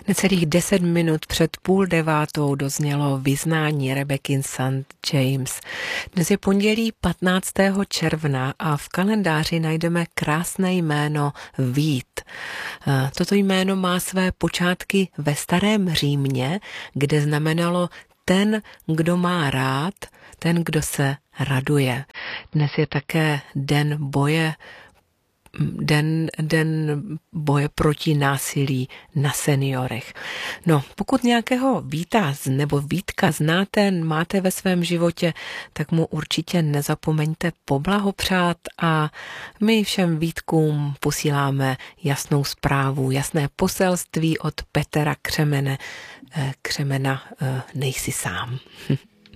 Necelých 10 minut před 8:30 doznělo vyznání Rebekin St. James. Dnes je pondělí 15. června a v kalendáři najdeme krásné jméno Vít. Toto jméno má své počátky ve Starém Římě, kde znamenalo ten, kdo má rád, ten, kdo se raduje. Dnes je také den boje proti násilí na seniorech. No, pokud nějakého Víta nebo Vítka znáte, máte ve svém životě, tak mu určitě nezapomeňte poblahopřát a my všem Vítkům posíláme jasnou zprávu, jasné poselství od Petra Křemena, nejsi sám.